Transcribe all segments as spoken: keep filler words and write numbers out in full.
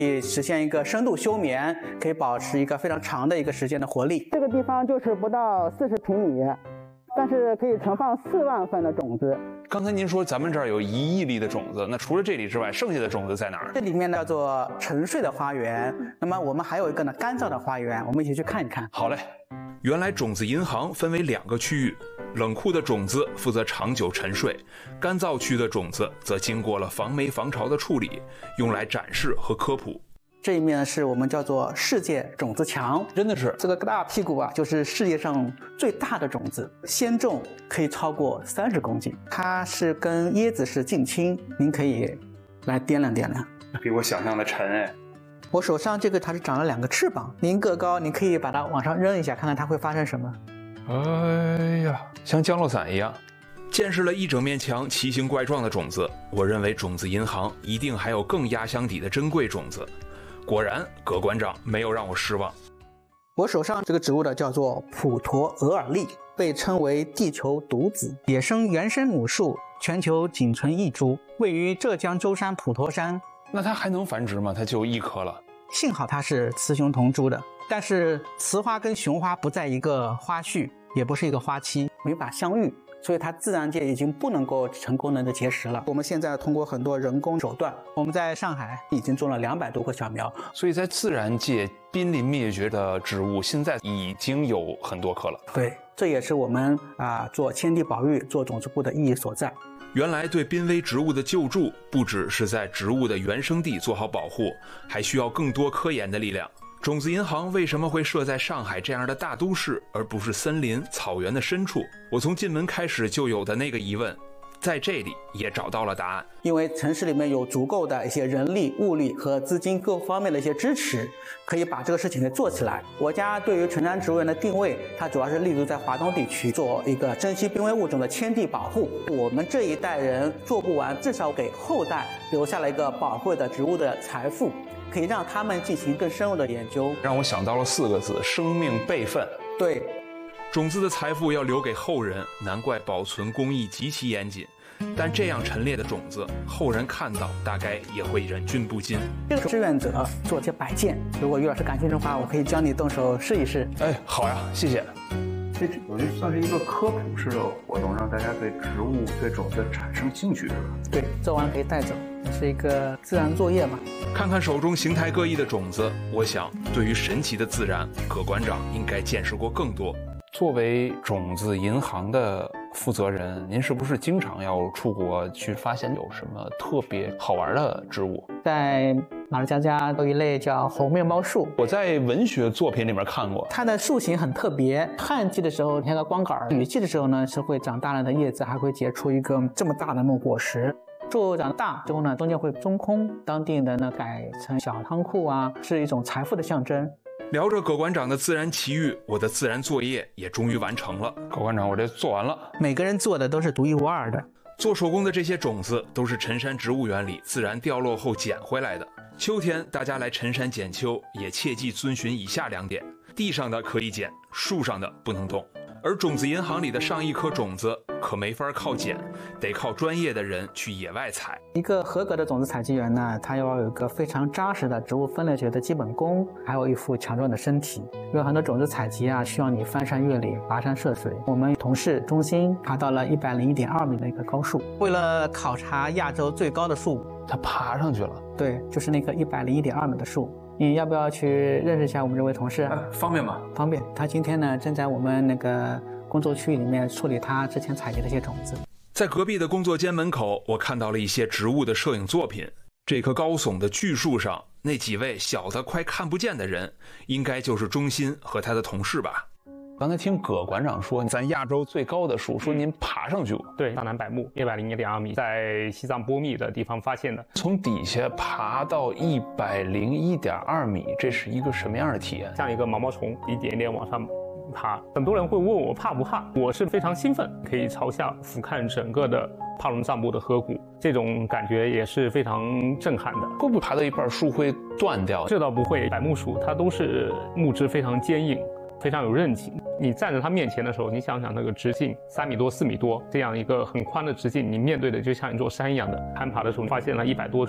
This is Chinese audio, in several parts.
可以实现一个深度休眠，可以保持一个非常长的一个时间的活力。这个地方就是不到四十平米，但是可以存放四万份的种子。 刚才您说咱们这儿有一亿粒的种子，那除了这里之外，剩下的种子在哪儿？ 这里面叫做沉睡的花园。那么我们还有一个呢干燥的花园，我们一起去看一看。 好嘞。原来种子银行分为两个区域，冷库的种子负责长久沉睡，干燥区的种子则经过了防霉防潮的处理，用来展示和科普。 这一面是我们叫做世界种子墙， 真的是这个大屁股啊，就是世界上最大的种子，鲜重可以超过三十公斤。它是跟椰子是近亲，您可以来掂量掂量。 比我想象的沉哎。 我手上这个它是长了两个翅膀，您个高，您可以把它往上扔一下，看看它会发生什么。 哎呀，像降落伞一样。见识了一整面墙奇形怪状的种子，我认为种子银行一定还有更压箱底的珍贵种子。果然，葛馆长没有让我失望。 我手上这个植物呢，叫做普陀额尔利，被称为地球独子，野生原生母树，全球仅存一株，位于浙江舟山普陀山。 那它还能繁殖吗？它就一颗了。 幸好它是雌雄同株的，但是雌花跟雄花不在一个花序，也不是一个花期，没法相遇。所以它自然界已经不能够成功的结实了。我们现在通过很多人工手段，我们在上海已经种了两百多棵小苗。 所以在自然界濒临灭绝的植物，现在已经有很多棵了。 对，这也是我们啊做迁地保育、做种子部的意义所在。 原来对濒危植物的救助，不只是在植物的原生地做好保护，还需要更多科研的力量。种子银行为什么会设在上海这样的大都市，而不是森林、草原的深处？我从进门开始就有的那个疑问，在这里也找到了答案。 因为城市里面有足够的一些人力、物力和资金各方面的一些支持，可以把这个事情给做起来。我家对于成山植物园的定位，它主要是立足在华东地区，做一个珍稀濒危物种的迁地保护。我们这一代人做不完，至少给后代留下了一个宝贵的植物的财富，可以让他们进行更深入的研究。 让我想到了四个字：生命备份。 对， 种子的财富要留给后人，难怪保存工艺极其严谨。但这样陈列的种子，后人看到大概也会忍俊不禁。 这个志愿者做一些摆件，如果于老师感兴趣的话，我可以教你动手试一试。 哎，好呀，谢谢。 这我觉得算是一个科普式的活动，让大家对植物、对种子产生兴趣，是吧？ 对，做完可以带走，是一个自然作业嘛。 看看手中形态各异的种子，我想对于神奇的自然，葛馆长应该见识过更多。作为种子银行的负责人，您是不是经常要出国去发现有什么特别好玩的植物？ 在马六甲家有一类叫红面包树， 我在文学作品里面看过， 它的树形很特别。旱季的时候像个光杆，雨季的时候呢是会长大量的叶子，还会结出一个这么大的那种果实。树长大之后呢，中间会中空，当地人呢改成小仓库啊，是一种财富的象征。 聊着葛馆长的自然奇遇，我的自然作业也终于完成了。葛馆长，我这做完了。 每个人做的都是独一无二的。 做手工的这些种子都是陈山植物园里自然掉落后捡回来的。秋天大家来陈山捡秋，也切记遵循以下两点：地上的可以捡，树上的不能动。而种子银行里的上亿颗种子可没法靠捡，得靠专业的人去野外采。 一个合格的种子采集员呢，他要有一个非常扎实的植物分类学的基本功，还有一副强壮的身体。有很多种子采集啊，需要你翻山越岭、跋山涉水。我们同事中心爬到了一百零一点二米的一个高树，为了考察亚洲最高的树， 他爬上去了。 对，就是那棵一百零一点二米的树。你要不要去认识一下我们这位同事？ 呃、方便吗？ 方便。他今天呢正在我们那个工作区域里面处理他之前采集的一些种子。 在隔壁的工作间门口，我看到了一些植物的摄影作品。这棵高耸的巨树上，那几位小的快看不见的人，应该就是中心和他的同事吧。刚才听葛馆长说，咱亚洲最高的树，说您爬上去过。 对，大南柏木一百零一点二米，在西藏波密的地方发现的。 从底下爬到一百零一点二米，这是一个什么样的体验？ 像一个毛毛虫，一点一点往上爬。很多人会问我怕不怕，我是非常兴奋，可以朝下俯瞰整个的帕隆藏布的河谷，这种感觉也是非常震撼的。 会不会爬到一半树会断掉？ 这倒不会，柏木树它都是木质非常坚硬，非常有韧劲。你站在它面前的时候，你想想那个直径三米多、四米多，这样一个很宽的直径，你面对的就像一座山一样的。攀爬的时候发现了一百多种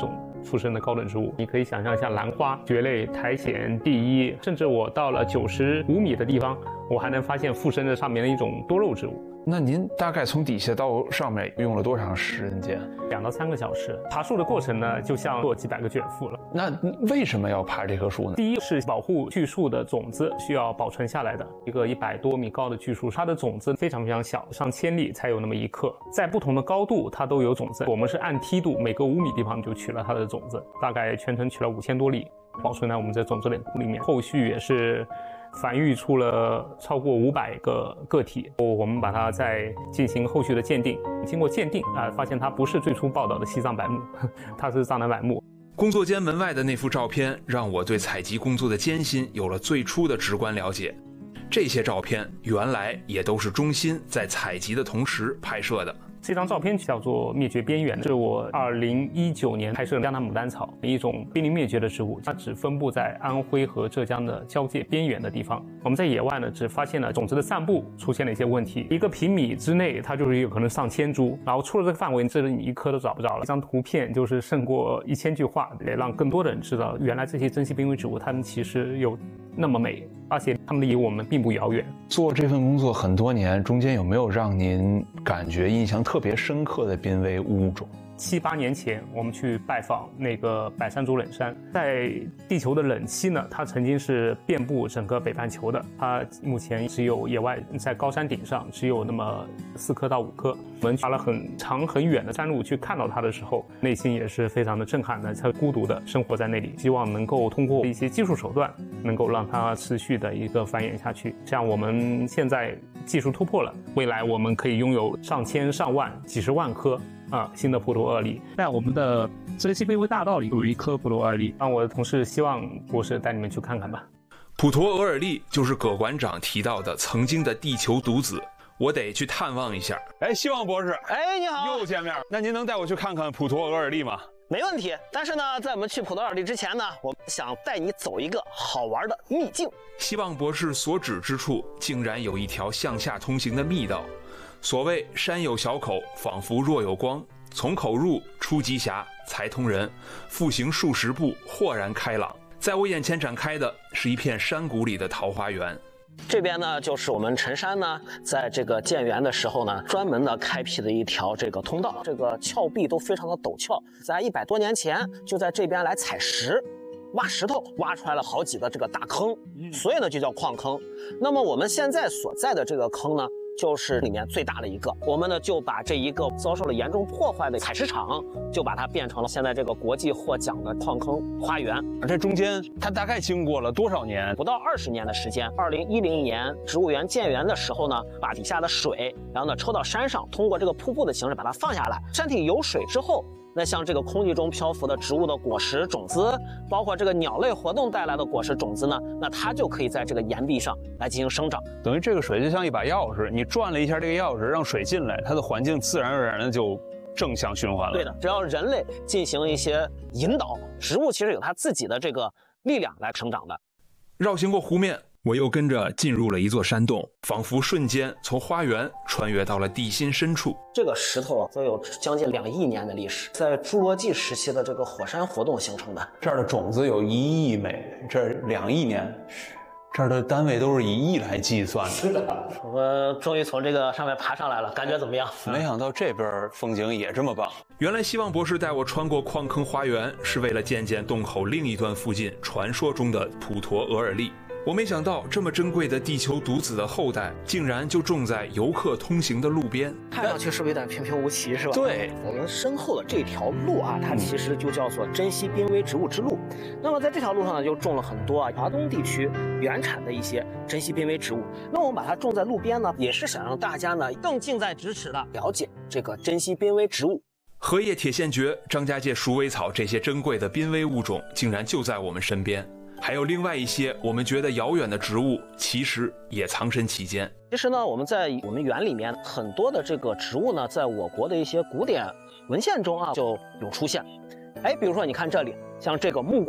附生的高等植物。你可以想象，像兰花、蕨类、苔藓、地衣，甚至我到了九十五米的地方，我还能发现附生在上面的一种多肉植物。 那您大概从底下到上面用了多长时间？ 两到三个小时。爬树的过程呢，就像做几百个卷腹了。 那为什么要爬这棵树呢？ 第一是保护巨树的种子需要保存下来的。一个一百多米高的巨树，它的种子非常非常小，上千粒才有那么一克。在不同的高度，它都有种子。我们是按梯度，每隔五米地方就取了它的种子，大概全程取了五千多粒，保存在我们这种子类库里面。后续也是繁育出了超过五百个个体，我们把它再进行后续的鉴定。经过鉴定啊、呃，发现它不是最初报道的西藏柏木，它是藏南柏木。 工作间门外的那幅照片，让我对采集工作的艰辛有了最初的直观了解。这些照片原来也都是中心在采集的同时拍摄的。 这张照片叫做《灭绝边缘》，是我二零一九年拍摄的江南牡丹草，一种濒临灭绝的植物，它只分布在安徽和浙江的交界边缘的地方。我们在野外呢，只发现了种子的散布出现了一些问题，一个平米之内它就是有可能上千株，然后出了这个范围，这里你一颗都找不着了。这张图片就是胜过一千句话，也让更多的人知道，原来这些珍稀濒危植物它们其实有那么美，而且它们离我们并不遥远。 做这份工作很多年，中间有没有让您感觉印象特别深刻的濒危物种？ 七八年前，我们去拜访那个百山族冷山，在地球的冷期呢，它曾经是遍布整个北半球的。它目前只有野外在高山顶上只有那么四颗到五颗。我们爬了很长很远的山路去看到它的时候，内心也是非常的震撼的。它孤独的生活在那里，希望能够通过一些技术手段，能够让它持续的一个繁衍下去。像我们现在技术突破了，未来我们可以拥有上千上万几十万颗啊，新的普陀二梨。在我们的珍稀濒危大道里有一棵普陀二梨，让我的同事希望博士带你们去看看吧。 普陀额尔利就是葛馆长提到的曾经的地球独子，我得去探望一下。 哎，希望博士， 哎，你好， 又见面。那您能带我去看看普陀额尔利吗？ 没问题。但是呢，在我们去普陀尔利之前呢，我想带你走一个好玩的秘境。 希望博士所指之处，竟然有一条向下通行的密道。所谓山有小口，仿佛若有光，从口入出极狭，才通人。复行数十步，豁然开朗。在我眼前展开的是一片山谷里的桃花源。 这边呢，就是我们陈山呢，在这个建园的时候呢，专门的开辟的一条这个通道，这个峭壁都非常的陡峭，在一百多年前就在这边来采石。挖石头挖出来了好几个这个大坑，所以呢就叫矿坑。那么我们现在所在的这个坑呢，就是里面最大的一个。我们呢就把这一个遭受了严重破坏的采石场，就把它变成了现在这个国际获奖的矿坑花园。 这中间它大概经过了多少年？ 不到二十年的时间。二零一零年植物园建园的时候呢，把底下的水，然后呢抽到山上，通过这个瀑布的形式把它放下来。山体有水之后，那像这个空气中漂浮的植物的果实种子，包括这个鸟类活动带来的果实种子呢，那它就可以在这个岩壁上来进行生长。 等于这个水就像一把钥匙，你转了一下这个钥匙，让水进来，它的环境自然而然的就正向循环了。 对的，只要人类进行一些引导，植物其实有它自己的这个力量来成长的。 绕行过湖面，我又跟着进入了一座山洞，仿佛瞬间从花园穿越到了地心深处。 这个石头都有将近两亿年的历史，在侏罗纪时期的这个火山活动形成的。 这儿的种子有一亿枚，这儿两亿年，这儿的单位都是以亿来计算的。 是的，我们终于从这个上面爬上来了，感觉怎么样？ 没想到这边风景也这么棒。 原来希望博士带我穿过矿坑花园，是为了见见洞口另一端附近传说中的普陀额尔利。我没想到这么珍贵的地球独子的后代，竟然就种在游客通行的路边。 看上去是不是有点平平无奇，是吧？ 对， 我们身后的这条路啊，它其实就叫做珍稀濒危植物之路。那么在这条路上呢，就种了很多啊华东地区原产的一些珍稀濒危植物。那我们把它种在路边呢，也是想让大家呢更近在咫尺的了解这个珍稀濒危植物。 荷叶铁线蕨、张家界鼠尾草这些珍贵的濒危物种，竟然就在我们身边。还有另外一些我们觉得遥远的植物，其实也藏身其间。 其实呢，我们在我们园里面很多的这个植物呢，在我国的一些古典文献中啊就有出现。哎，比如说你看这里，像这个木瓜，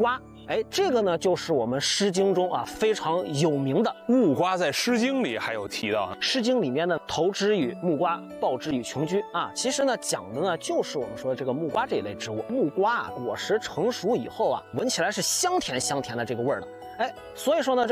哎，这个呢就是我们《诗经》中啊非常有名的木瓜，在《诗经》里还有提到，《 诗经》里面呢投之以木瓜，报之以琼居啊。其实呢讲的呢就是我们说的这个木瓜这一类植物。木瓜啊果实成熟以后啊，闻起来是香甜香甜的这个味儿的。哎，所以说呢。